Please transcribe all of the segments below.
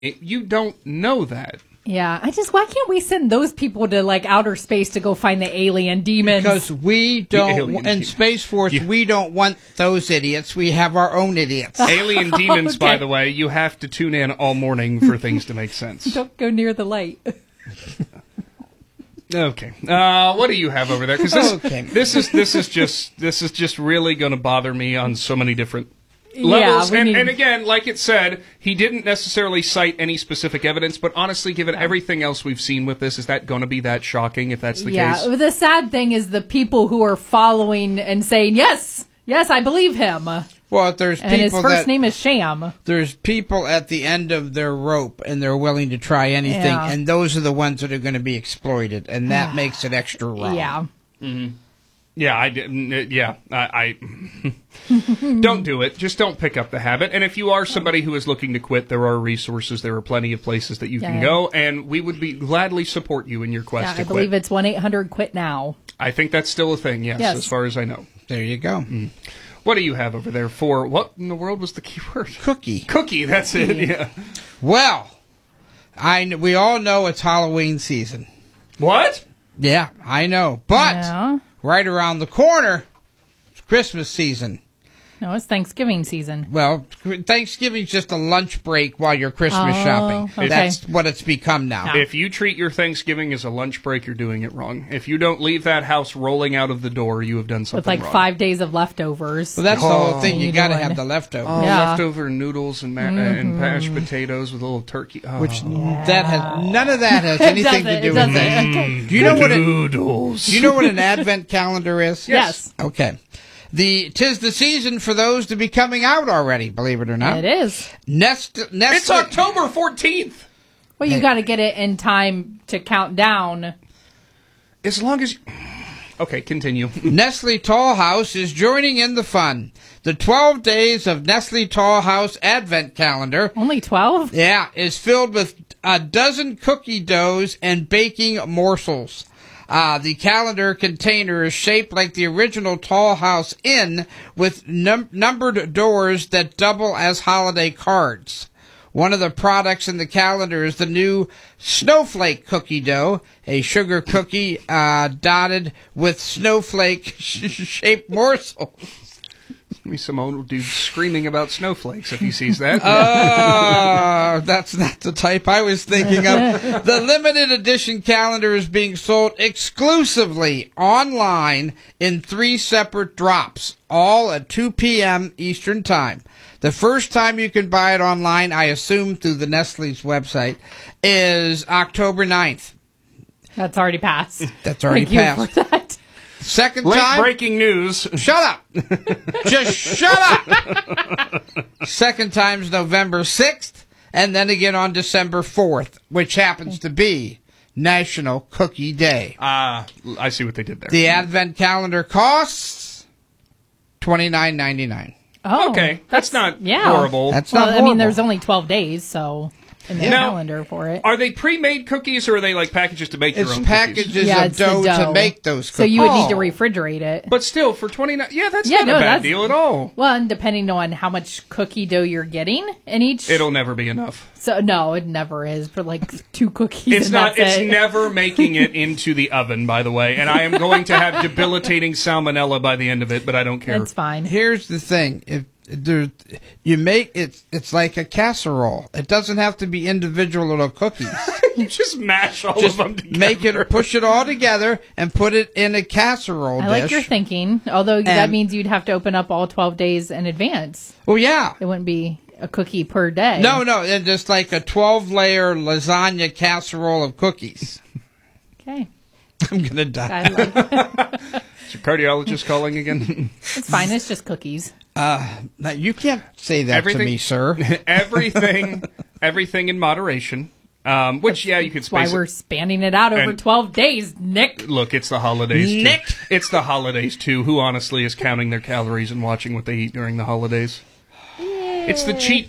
You don't know that. Yeah, why can't we send those people to like outer space to go find the alien demons? Because we don't, in Space Force, we don't want those idiots. We have our own idiots. Alien demons, by the way, you have to tune in all morning for things to make sense. Don't go near the light. Okay. What do you have over there? Because this is just really going to bother me on so many different levels. And again, like it said, he didn't necessarily cite any specific evidence, but honestly, given everything else we've seen with this, is that going to be that shocking if that's the case? Yeah, the sad thing is the people who are following and saying, yes, I believe him. Well, there's people and his first name is Sham. There's people at the end of their rope, and they're willing to try anything, and those are the ones that are going to be exploited, and that makes it extra wrong. Yeah. Mm-hmm. Yeah, I don't do it. Just don't pick up the habit. And if you are somebody who is looking to quit, there are resources. There are plenty of places that you can go, and we would gladly support you in your quest to quit. I believe it's 1-800-QUIT-NOW. I think that's still a thing, yes, as far as I know. There you go. What do you have over there for, what in the world was the key word? Cookie. Cookie, that's it, yeah. Well, we all know it's Halloween season. What? Yeah, I know. But right around the corner, it's Christmas season. No, it's Thanksgiving season. Well, Thanksgiving's just a lunch break while you're Christmas shopping. Okay. That's what it's become now. If you treat your Thanksgiving as a lunch break, you're doing it wrong. If you don't leave that house rolling out of the door, you have done something wrong. With like 5 days of leftovers. Well, that's the whole thing. You got to have the leftovers. Leftover noodles and mashed potatoes with a little turkey. Which none of that has anything to do with it. Do you know noodles? Do you know what an advent calendar is? Yes. Okay. 'Tis the season for those to be coming out already, believe it or not. It is. It's October 14th. Well, you got to get it in time to count down. As long as... Okay, continue. Nestle Toll House is joining in the fun. The 12 days of Nestle Toll House Advent Calendar... Only 12? Yeah, is filled with a dozen cookie doughs and baking morsels. The calendar container is shaped like the original Toll House Inn with numbered doors that double as holiday cards. One of the products in the calendar is the new snowflake cookie dough, a sugar cookie dotted with snowflake-shaped morsels. Me some old dude screaming about snowflakes if he sees that. That's not the type I was thinking of. The limited edition calendar is being sold exclusively online in 3 separate drops, all at 2 p.m. Eastern Time. The first time you can buy it online, I assume through the Nestle's website, is October 9th. That's already passed. That's already passed. Thank you for that. Second Late time. breaking news. Shut up. Just shut up. Second time's November 6th, and then again on December 4th, which happens to be National Cookie Day. I see what they did there. The Advent calendar costs $29.99. Oh, okay. That's not horrible. That's not horrible. I mean, there's only 12 days, so... in the calendar for it. Are they pre-made cookies, or are they like packages to make your own It's packages of dough to make those cookies. So you would need to refrigerate it. But still, for $29, that's not a bad deal at all. Well, and depending on how much cookie dough you're getting in each... It'll never be enough. So no, it never is for like 2 cookies. It's never making it into the oven, by the way, and I am going to have debilitating salmonella by the end of it, but I don't care. It's fine. Here's the thing. You make it's like a casserole. It doesn't have to be individual little cookies. You just mash all of them together. Push it all together and put it in a casserole dish. I like your thinking, although that means you'd have to open up all 12 days in advance. Well, yeah. It wouldn't be a cookie per day. No, it's just like a 12-layer lasagna casserole of cookies. Okay. I'm going to die. Is your cardiologist calling again? It's fine. It's just cookies. You can't say that to me, sir. Everything in moderation. Which, you could space. That's why we're spanning it out over 12 days, Nick. Look, it's the holidays, Nick. Too. It's the holidays, too. Who honestly is counting their calories and watching what they eat during the holidays? Yay. It's the cheat.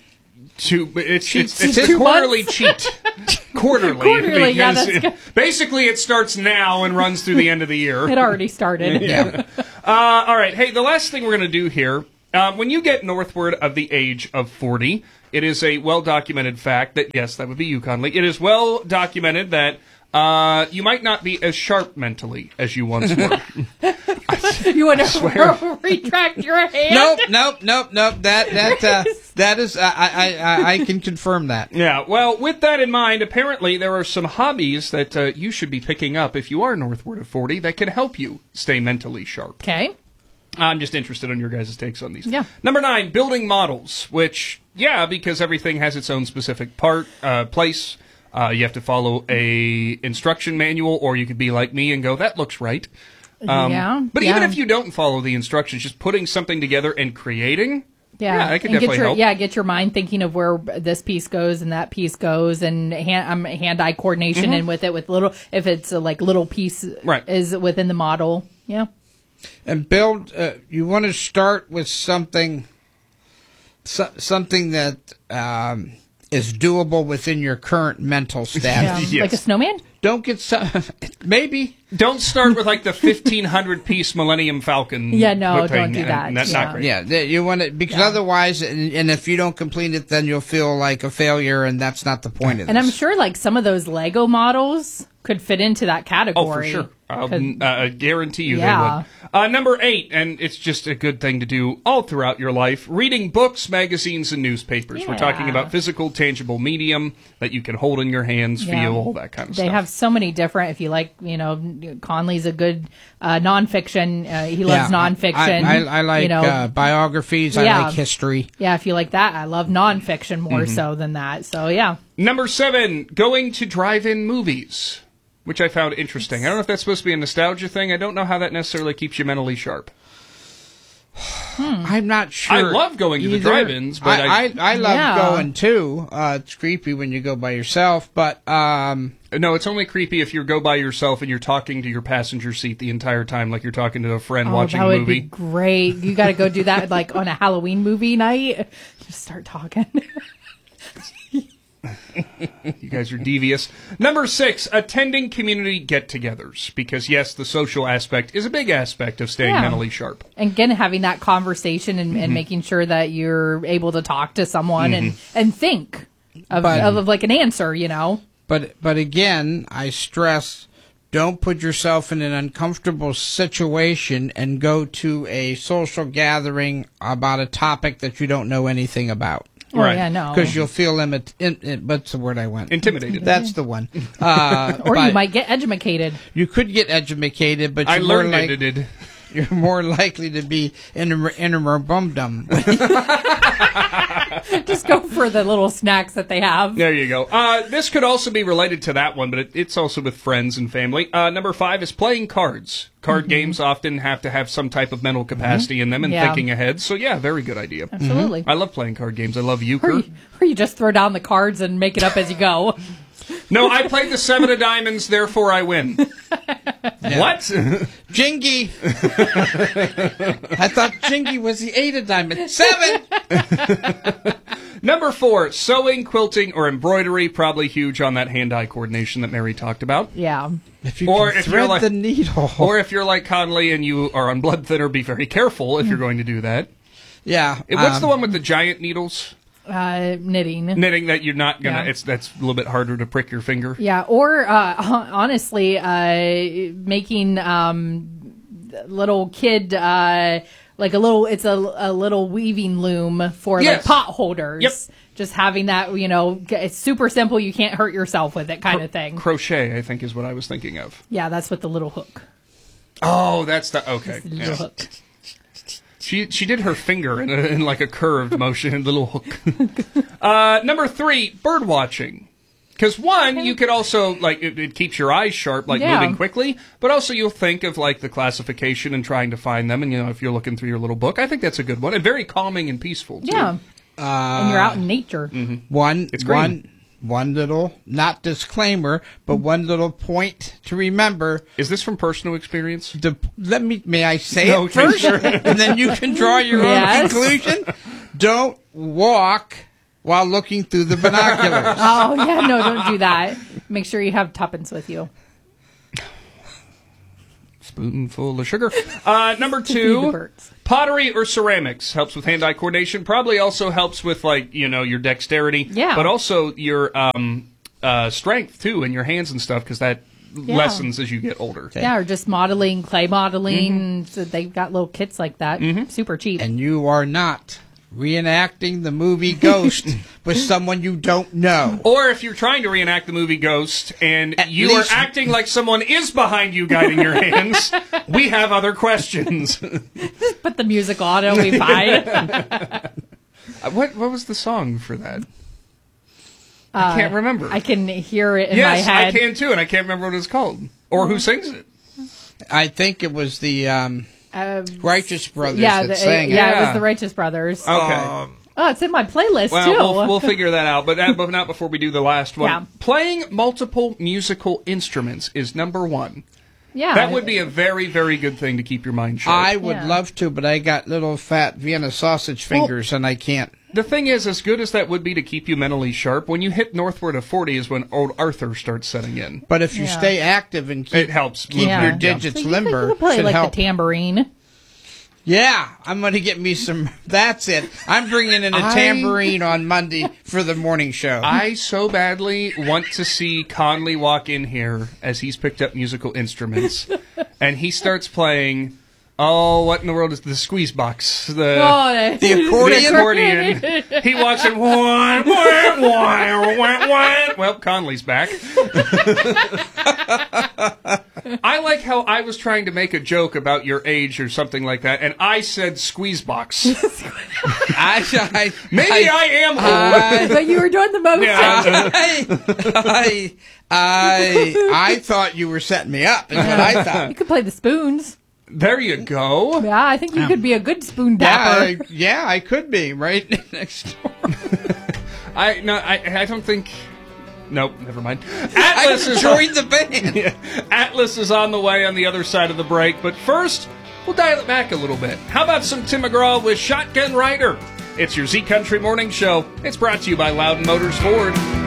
It's a quarterly cheat. Quarterly, that's good. Basically, it starts now and runs through the end of the year. It already started. Yeah. All right. Hey, the last thing we're going to do here When you get northward of the age of 40, it is a well-documented fact that, yes, that would be you, Conley. It is well documented that you might not be as sharp mentally as you once were. You want to retract your hand? Nope. That is, I can confirm that. Yeah, well, with that in mind, apparently there are some hobbies that you should be picking up if you are northward of 40 that can help you stay mentally sharp. Okay. I'm just interested in your guys' takes on these. Yeah. Number 9, building models, which, yeah, because everything has its own specific place. You have to follow a instruction manual, or you could be like me and go, that looks right. But even if you don't follow the instructions, just putting something together and creating, that can definitely help. Yeah, get your mind thinking of where this piece goes and that piece goes, and hand-eye coordination in with it, with little, if it's a little piece is within the model. Yeah. And build, you want to start with something that is doable within your current mental status. Yes. Like a snowman? Don't get maybe. Don't start with the 1,500 piece Millennium Falcon. Yeah, no, don't do that. That's not great. Yeah, you want it because otherwise, and if you don't complete it, then you'll feel like a failure, and that's not the point of this. And I'm sure some of those Lego models could fit into that category. Oh, for sure. I guarantee you they would. Number 8, and it's just a good thing to do all throughout your life, reading books, magazines, and newspapers. Yeah. We're talking about physical, tangible medium that you can hold in your hands, feel, all that kind of stuff. They have so many different, if you like, Conley's a good nonfiction. He loves nonfiction. I like biographies. I like history. Yeah, if you like that. I love nonfiction more so than that. So, yeah. Number 7, going to drive-in movies, which I found interesting. I don't know if that's supposed to be a nostalgia thing. I don't know how that necessarily keeps you mentally sharp. I'm not sure. I love going to the drive-ins, but I love going too. It's creepy when you go by yourself, but no, it's only creepy if you go by yourself and you're talking to your passenger seat the entire time, like you're talking to a friend watching a movie. That would be great. You got to go do that on a Halloween movie night. Just start talking. You guys are devious. Number 6, attending community get-togethers. Because, yes, the social aspect is a big aspect of staying mentally sharp. And again, having that conversation and making sure that you're able to talk to someone and think of an answer, But again, I stress, don't put yourself in an uncomfortable situation and go to a social gathering about a topic that you don't know anything about. Right. Yeah, no. Because you'll feel what's the word I want? Intimidated. That's the one. Or you might get edumacated. You could get edumacated, but you're more likely to be bum-dum. Just go for the little snacks that they have. There you go. This could also be related to that one, but it's also with friends and family. Number 5 is playing cards. Card games often have to have some type of mental capacity in them and thinking ahead. So, yeah, very good idea. Absolutely. I love playing card games. I love euchre. Or you just throw down the cards and make it up as you go. No, I played the 7 of diamonds, therefore I win. What? Jingy. I thought Jingy was the 8 of diamonds. 7! Number 4, sewing, quilting, or embroidery. Probably huge on that hand-eye coordination that Mary talked about. Yeah. If you can thread the needle. Or if you're like Conley and you are on blood thinner, be very careful if you're going to do that. Yeah. What's the one with the giant needles? Knitting that you're not gonna. That's a little bit harder to prick your finger. Yeah, or honestly, making little kid like a little. It's a little weaving loom for like pot holders. Yep. Just having that, it's super simple. You can't hurt yourself with it, kind of thing. Crochet, I think, is what I was thinking of. Yeah, that's with the little hook. Oh, that's the okay. That's the little hook. She did her finger in like a curved motion, a little hook. Number 3, bird watching. Because you could also, it keeps your eyes sharp, moving quickly, but also you'll think of, the classification and trying to find them, and, if you're looking through your little book. I think that's a good one, and very calming and peaceful, too. Yeah, and you're out in nature. Mm-hmm. One little, not disclaimer, but one little point to remember. Is this from personal experience? May I say it first? Sure. And then you can draw your own conclusion. Don't walk while looking through the binoculars. Oh, yeah, no, don't do that. Make sure you have tuppence with you. spoonful of sugar. Number 2, pottery or ceramics. Helps with hand-eye coordination. Probably also helps with, like, you know, your dexterity. Yeah. But also your strength, too, in your hands and stuff, because that lessens as you get older. Yeah, or just modeling, clay modeling. So they've got little kits like that. Super cheap. And you are not reenacting the movie Ghost with someone you don't know. Or if you're trying to reenact the movie Ghost and you are acting like someone is behind you guiding your hands, we have other questions. Just put the music on, it'll be fine. What was the song for that? I can't remember. I can hear it in my head. Yes, I can too, and I can't remember what it's called. Or who sings it. I think it was the Righteous Brothers that sang it. Yeah, it was the Righteous Brothers. Okay. Oh, it's in my playlist, too. Well, we'll figure that out, but not before we do the last one. Yeah. Playing multiple musical instruments is number 1. Yeah. That would be a very, very good thing to keep your mind sharp. I would love to, but I got little fat Vienna sausage fingers, and I can't. The thing is, as good as that would be to keep you mentally sharp, when you hit northward of 40 is when old Arthur starts setting in. But if you stay active and keep, it helps. Keep your digits limber, you could play like help. the tambourine. Yeah, I'm going to get me some. That's it. I'm bringing in a tambourine on Monday for the morning show. I so badly want to see Conley walk in here as he's picked up musical instruments, and he starts playing. Oh, what in the world is the squeeze box? The accordion. The accordion. He walks in. Well, Conley's back. I like how I was trying to make a joke about your age or something like that, and I said squeeze box. Maybe I am old. But you were doing the motion. I thought you were setting me up, is what I thought. You could play the spoons. There you go. Yeah, I think you could be a good spoon dapper. Yeah, I could be right next door. I don't think. Nope, never mind. Atlas is joined the band. Yeah, Atlas is on the way on the other side of the break, but first we'll dial it back a little bit. How about some Tim McGraw with Shotgun Rider? It's your Z Country Morning Show. It's brought to you by Loudon Motors Ford.